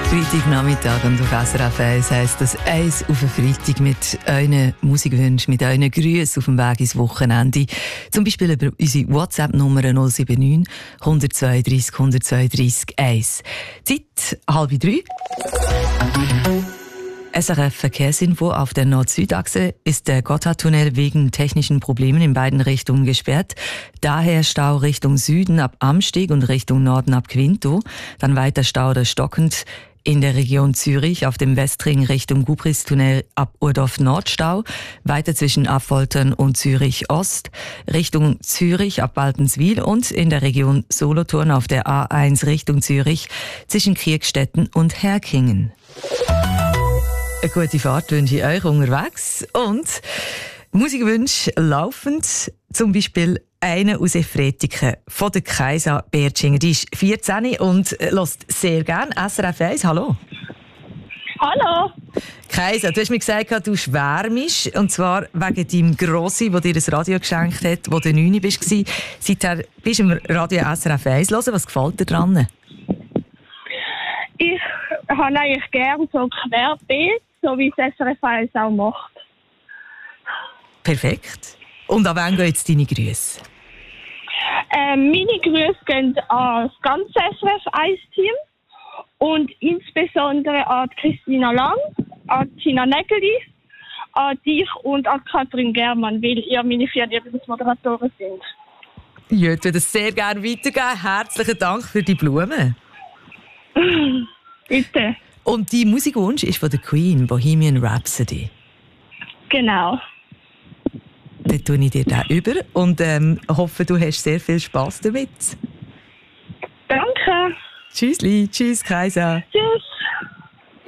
Freitagnachmittag und auf SRF 1 heisst das «Eins auf den Freitag» mit euren Musikwünschen, mit euren Grüßen auf dem Weg ins Wochenende. Zum Beispiel über unsere WhatsApp-Nummer 079 132 132 1. Zeit 2:30. SRF Verkehrsinfo: Auf der Nord-Süd-Achse ist der Gotthardtunnel wegen technischen Problemen in beiden Richtungen gesperrt. Daher Stau Richtung Süden ab Amsteg und Richtung Norden ab Quinto. Dann weiter Stau oder stockend in der Region Zürich auf dem Westring Richtung Gubristunnel ab Urdorf Nordstau. Weiter zwischen Affoltern und Zürich Ost. Richtung Zürich ab Baltenswil und in der Region Solothurn auf der A1 Richtung Zürich zwischen Kirchstetten und Herkingen. Eine gute Fahrt wünsche ich euch unterwegs und Musikwünsche laufend, zum Beispiel eine aus Efretiken von der Kaisa Bertschinger. Die ist 14 und hört sehr gerne SRF 1. Hallo. Hallo. Kaisa, du hast mir gesagt, du schwärmst, und zwar wegen deinem Grossi, der dir ein Radio geschenkt hat, wo du 9 warst. Seither bist du im Radio SRF 1 hören. Was gefällt dir daran? Ich habe eigentlich gerne so querbeet, so wie es SRF 1 auch macht. Perfekt. Und an wen gehen jetzt deine Grüße? Meine Grüße gehen an das ganze SRF 1-Team und insbesondere an Christina Lang, an Tina Nägeli, an dich und an Katrin Germann, weil ihr meine 4 Lieblingsmoderatoren sind. Ja, ich würde es sehr gerne weitergeben. Herzlichen Dank für die Blumen. Bitte. Und die Musikwunsch ist von der Queen, Bohemian Rhapsody. Genau. Dann tue ich dir den über und hoffe, du hast sehr viel Spass damit. Danke. Tschüssli, tschüss Kaisa. Tschüss.